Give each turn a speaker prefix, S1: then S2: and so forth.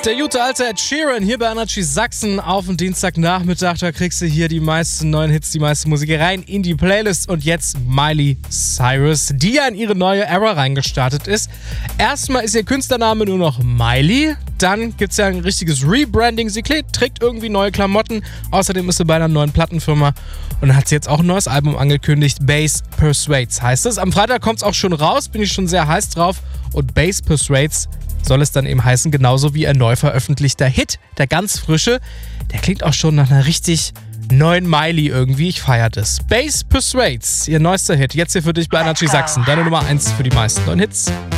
S1: Der gute alte Ed Sheeran hier bei Energy Sachsen auf dem Dienstagnachmittag. Da kriegst du hier die meisten neuen Hits, die meiste Musik rein in die Playlist. Und jetzt Miley Cyrus, die ja in ihre neue Era reingestartet ist. Erstmal ist ihr Künstlername nur noch Miley. Dann gibt es ja ein richtiges Rebranding. Sie trägt irgendwie neue Klamotten. Außerdem ist sie bei einer neuen Plattenfirma. Und dann hat sie jetzt auch ein neues Album angekündigt. Bass Persuades heißt es. Am Freitag kommt es auch schon raus. Bin ich schon sehr heiß drauf. Und Bass Persuades soll es dann eben heißen, genauso wie ein neu veröffentlichter Hit, der ganz frische. Der klingt auch schon nach einer richtig neuen Miley irgendwie. Ich feiere das. Bass Persuades, ihr neuester Hit. Jetzt hier für dich bei Energy Sachsen. Deine Nummer 1 für die meisten neuen Hits.